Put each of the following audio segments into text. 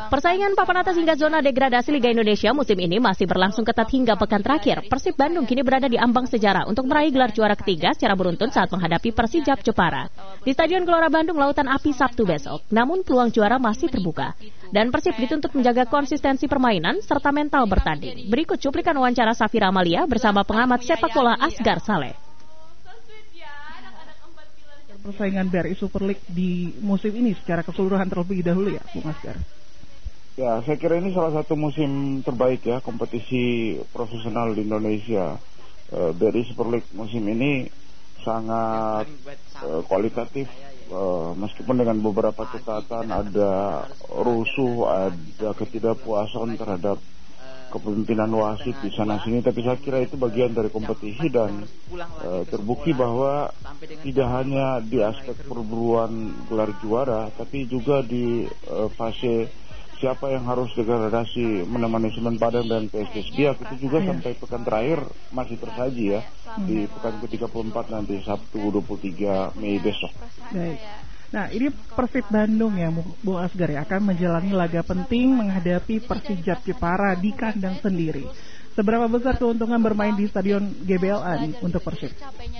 Persaingan papan atas hingga zona degradasi Liga Indonesia musim ini masih berlangsung ketat hingga pekan terakhir. Persib Bandung kini berada di ambang sejarah untuk meraih gelar juara ketiga secara beruntun saat menghadapi Persijap Jepara di Stadion Gelora Bandung Lautan Api Sabtu besok. Namun peluang juara masih terbuka dan Persib dituntut menjaga konsistensi permainan serta mental bertanding. Berikut cuplikan wawancara Safira Amalia bersama pengamat sepak bola Asgar Saleh. Persaingan BRI Super League di musim ini secara keseluruhan terlebih dahulu ya, Bung Asgar. Ya, saya kira ini salah satu musim terbaik ya kompetisi profesional di Indonesia. BRI Super League musim ini sangat kualitatif, meskipun dengan beberapa catatan, ada rusuh, ada ketidakpuasan terhadap kepemimpinan wasit di sana sini, tapi saya kira itu bagian dari kompetisi dan terbukti bahwa tidak hanya di aspek perburuan gelar juara, tapi juga di fase siapa yang harus degradasi menemani Semen Padang dan PSG Biak itu juga sampai pekan terakhir masih tersaji ya di pekan ke-34 nanti Sabtu 23 Mei besok. Baik. Nah, ini Persib Bandung ya, Bung Asgar ya, akan menjalani laga penting menghadapi Persijap Jepara di kandang sendiri. Seberapa besar keuntungan bermain di Stadion GBLA nih untuk Persib?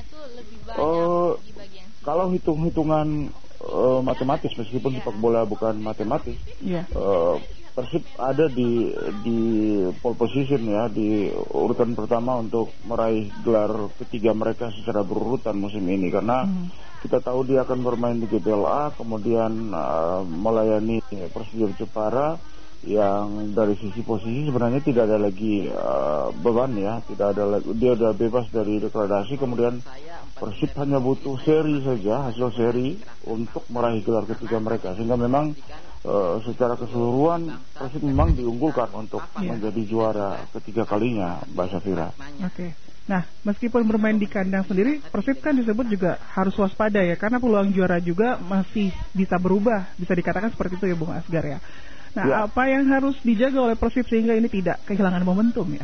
Kalau hitung-hitungan matematis, meskipun sepak bola bukan matematis, Persib ada di pole position ya, di urutan pertama untuk meraih gelar ketiga mereka secara berurutan musim ini, karena kita tahu dia akan bermain di GBLA, kemudian melayani Persijap Jepara yang dari sisi posisi sebenarnya tidak ada lagi beban ya, tidak ada lagi, dia sudah bebas dari degradasi. Kemudian Persib hanya butuh seri saja, hasil seri untuk meraih gelar ketiga mereka, sehingga memang secara keseluruhan Persib memang diunggulkan untuk menjadi juara ketiga kalinya, Mbak Safira. Oke. Nah, meskipun bermain di kandang sendiri, Persib kan disebut juga harus waspada ya, karena peluang juara juga masih bisa berubah, bisa dikatakan seperti itu ya, Bung Asgar ya. Nah, apa yang harus dijaga oleh Persib sehingga ini tidak kehilangan momentum ya?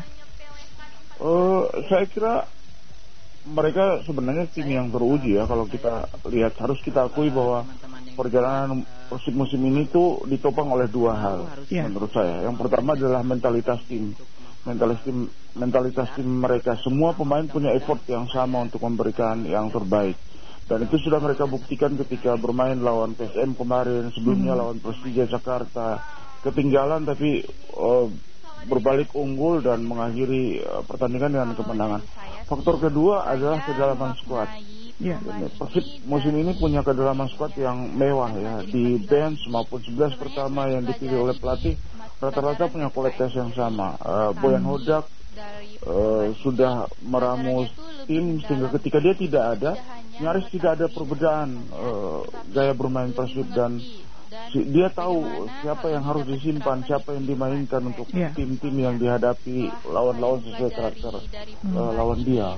Saya kira mereka sebenarnya tim yang teruji ya. Kalau kita lihat, harus kita akui bahwa perjalanan Persib musim ini tuh ditopang oleh dua hal menurut saya. Yang pertama adalah mentalitas tim. Mentalitas tim mereka, semua pemain punya effort yang sama untuk memberikan yang terbaik. Dan itu sudah mereka buktikan ketika bermain lawan PSM kemarin, sebelumnya lawan Persija Jakarta, ketinggalan tapi berbalik unggul dan mengakhiri pertandingan dengan kemenangan. Faktor kedua adalah kedalaman skuad. Persib musim ini punya kedalaman skuad yang mewah ya, di bench maupun 11 pertama yang dipilih oleh pelatih rata-rata punya kualitas yang sama. Boyan Hodak sudah meramu tim sehingga ketika dia tidak ada, nyaris tidak ada perbedaan gaya bermain Persib, dan dia tahu siapa yang harus disimpan, siapa yang dimainkan untuk tim-tim yang dihadapi lawan-lawan sesuai karakter lawan dia.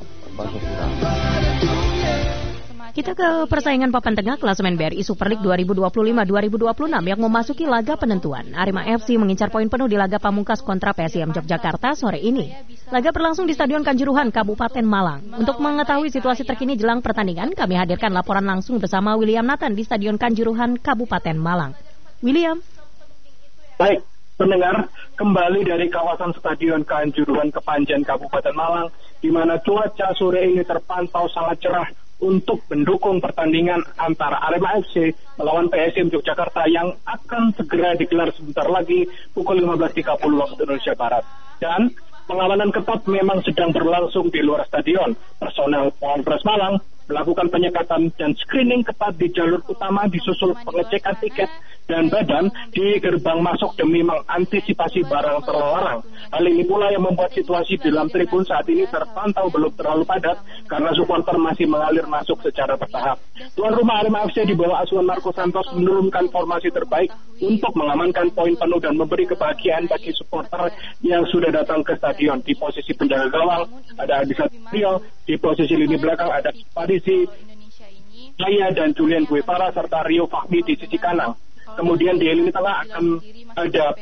Kita ke persaingan papan tengah klasemen BRI Super League 2025-2026 yang memasuki laga penentuan. Arema FC mengincar poin penuh di laga pamungkas kontra PSIM Yogyakarta sore ini. Laga berlangsung di Stadion Kanjuruhan, Kabupaten Malang. Untuk mengetahui situasi terkini jelang pertandingan, kami hadirkan laporan langsung bersama William Nathan di Stadion Kanjuruhan, Kabupaten Malang. William. Baik, pendengar, kembali dari kawasan Stadion Kanjuruhan Kepanjen, Kabupaten Malang, di mana cuaca sore ini terpantau sangat cerah untuk mendukung pertandingan antara Arema FC melawan PSIM Yogyakarta yang akan segera digelar sebentar lagi pukul 15.30 waktu Indonesia Barat. Dan pengamanan ketat memang sedang berlangsung di luar stadion. Personel Polres Malang melakukan penyekatan dan screening ketat di jalur utama, disusul pengecekan tiket dan badan di gerbang masuk demi mengantisipasi barang terlarang. Hal ini pula yang membuat situasi di dalam tribun saat ini terpantau belum terlalu padat karena supporter masih mengalir masuk secara bertahap. Tuan rumah Arema FC di bawah asuhan Marco Santos menurunkan formasi terbaik untuk mengamankan poin penuh dan memberi kebahagiaan bagi supporter yang sudah datang ke stadion. Di posisi penjaga gawang ada Adi Satrio, di posisi lini belakang ada Padisi, Jaya dan Julian Guevara serta Rio Fahmi di sisi kanan. Kemudian di lini tengah akan ada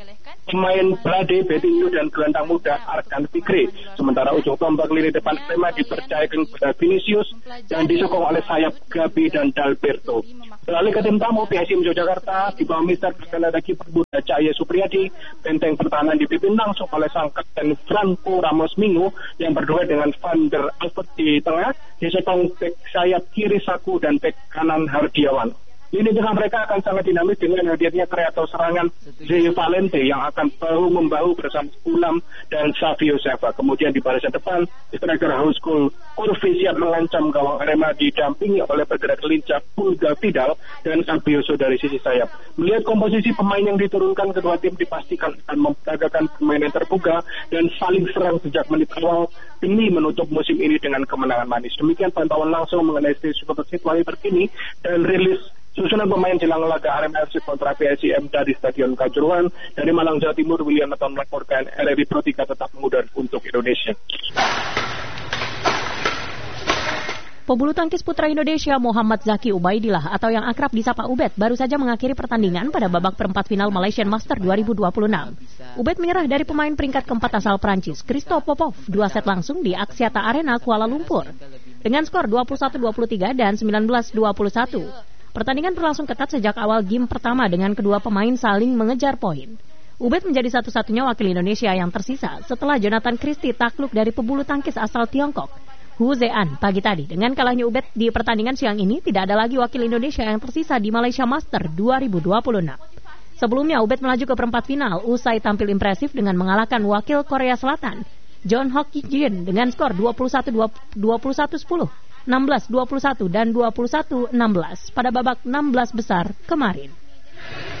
pemain Blade, Betinho dan gelandang muda Arkan Fikri. Sementara ujung tombak lini depan Arema dipercayakan kepada Vinicius dan disokong oleh sayap Gabi dan Dalberto. Beralih ke tim tamu, PSIM Yogyakarta di bawah Mister Kanada kiper Budha Cahaya Supriyadi, benteng pertahanan dipimpin langsung oleh sang kapten Franco Ramos Mingo yang berdua dengan Van der Alpert di tengah, disokong bek sayap kiri Saku dan bek kanan Hardiawan. Lini tengah mereka akan sangat dinamis dengan hadirnya kreator serangan Zé Valente yang akan bahu-membahu bersama Ulam dan Savio Seva. Kemudian di barisan depan, striker Hauskul Kurvi siap mengancam gawang Arema didampingi oleh bergerak lincah Pulga Vidal dan Sabioso dari sisi sayap. Melihat komposisi pemain yang diturunkan, kedua tim dipastikan akan memperagakan permainan terbuka dan saling serang sejak menit awal demi menutup musim ini dengan kemenangan manis. Demikian pantauan langsung mengenai situasi terkini dan rilis susunan pemain jelang laga Arema FC kontra PSIM dari Stadion Kanjuruhan. Dari Malang, Jawa Timur, William Nathan melaporkan. RRI Pro 3 tetap mengudara untuk Indonesia. Pebulu tangkis putra Indonesia Muhammad Zaki Ubaidillah atau yang akrab disapa Ubed baru saja mengakhiri pertandingan pada babak perempat final Malaysian Master 2026. Ubed menyerah dari pemain peringkat keempat asal Prancis, Christophe Popov, 2 set langsung di Axiata Arena, Kuala Lumpur. Dengan skor 21-23 dan 19-21. Pertandingan berlangsung ketat sejak awal game pertama dengan kedua pemain saling mengejar poin. Ubed menjadi satu-satunya wakil Indonesia yang tersisa setelah Jonathan Christie takluk dari pebulu tangkis asal Tiongkok, Hu Zean, pagi tadi. Dengan kalahnya Ubed di pertandingan siang ini, tidak ada lagi wakil Indonesia yang tersisa di Malaysia Master 2026. Sebelumnya, Ubed melaju ke perempat final usai tampil impresif dengan mengalahkan wakil Korea Selatan, John Hok Jin, dengan skor 21-10. 16-21 dan 21-16 pada babak 16 besar kemarin.